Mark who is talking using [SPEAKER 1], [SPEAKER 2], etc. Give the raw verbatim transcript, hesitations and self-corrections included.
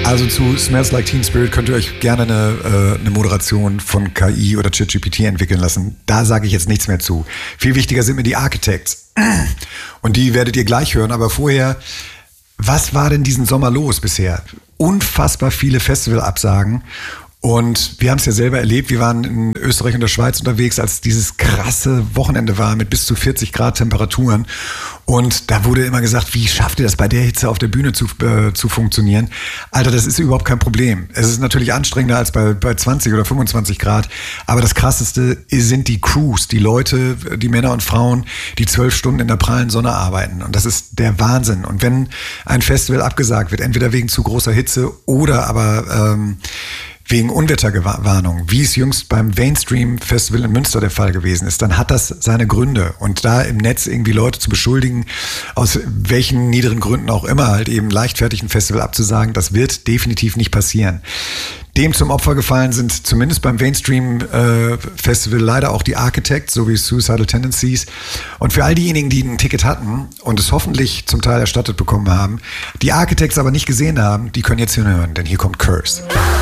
[SPEAKER 1] Also zu Smells Like Teen Spirit könnt ihr euch gerne eine, äh, eine Moderation von K I oder ChatGPT entwickeln lassen. Da sage ich jetzt nichts mehr zu. Viel wichtiger sind mir die Architects. Und die werdet ihr gleich hören. Aber vorher, was war denn diesen Sommer los bisher? Unfassbar viele Festivalabsagen. Und wir haben es ja selber erlebt, wir waren in Österreich und der Schweiz unterwegs, als dieses krasse Wochenende war mit bis zu vierzig Grad Temperaturen. Und da wurde immer gesagt, wie schafft ihr das bei der Hitze auf der Bühne zu, äh, zu funktionieren? Alter, das ist überhaupt kein Problem. Es ist natürlich anstrengender als bei, bei zwanzig oder fünfundzwanzig Grad. Aber das Krasseste sind die Crews, die Leute, die Männer und Frauen, die zwölf Stunden in der prallen Sonne arbeiten. Und das ist der Wahnsinn. Und wenn ein Festival abgesagt wird, entweder wegen zu großer Hitze oder aber ähm, wegen Unwetterwarnung, wie es jüngst beim Mainstream Festival in Münster der Fall gewesen ist, dann hat das seine Gründe. Und da im Netz irgendwie Leute zu beschuldigen, aus welchen niederen Gründen auch immer, halt eben leichtfertig ein Festival abzusagen, das wird definitiv nicht passieren. Dem zum Opfer gefallen sind zumindest beim Mainstream äh, Festival leider auch die Architects sowie Suicidal Tendencies. Und für all diejenigen, die ein Ticket hatten und es hoffentlich zum Teil erstattet bekommen haben, die Architects aber nicht gesehen haben, die können jetzt hinhören, denn hier kommt Curse.